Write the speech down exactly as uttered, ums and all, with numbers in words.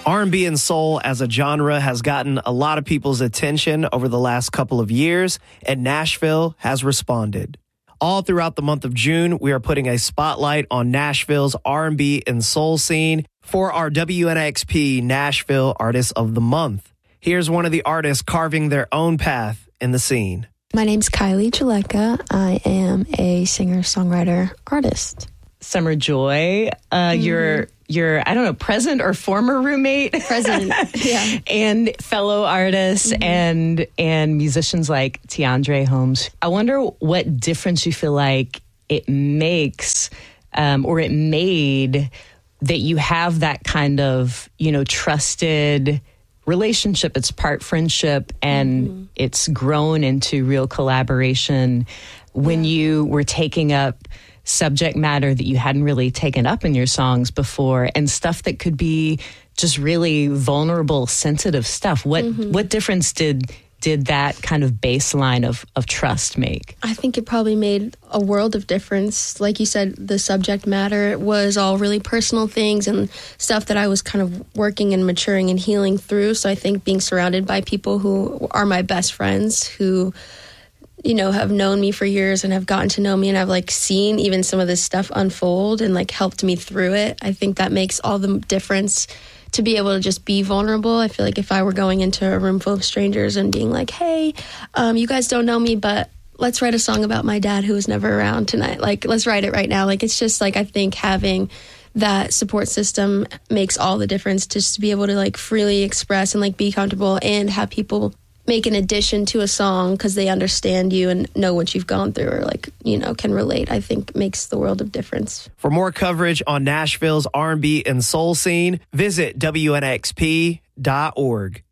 R and B and soul as a genre has gotten a lot of people's attention over the last couple of years, and Nashville has responded. All throughout the month of June, we are putting a spotlight on Nashville's R and B and soul scene for our W N X P Nashville Artist of the Month. Here's one of the artists carving their own path in the scene. My name's Kylie Jaleka. I am a singer-songwriter artist. Summer Joy, uh, mm-hmm. your your I don't know, present or former roommate, present, yeah, and fellow artists mm-hmm. and and musicians like Tiandre Holmes. I wonder what difference you feel like it makes, um, or it made, that you have that kind of, you know, trusted relationship. It's part friendship, and mm-hmm. it's grown into real collaboration when yeah. you were taking up subject matter that you hadn't really taken up in your songs before, and stuff that could be just really vulnerable, sensitive stuff. What mm-hmm. what difference did did that kind of baseline of, of trust make? I think it probably made a world of difference. Like you said, the subject matter was all really personal things and stuff that I was kind of working and maturing and healing through. So I think being surrounded by people who are my best friends, who, you know, have known me for years and have gotten to know me, and I've like seen even some of this stuff unfold and like helped me through it. I think that makes all the difference, to be able to just be vulnerable. I feel like if I were going into a room full of strangers and being like, hey, um, you guys don't know me, but let's write a song about my dad who was never around tonight. Like, let's write it right now. Like, it's just like, I think having that support system makes all the difference, just to be able to like freely express and like be comfortable and have people make an addition to a song because they understand you and know what you've gone through, or like, you know, can relate. I think makes the world of difference. For more coverage on Nashville's R and B and soul scene, visit W N X P dot org.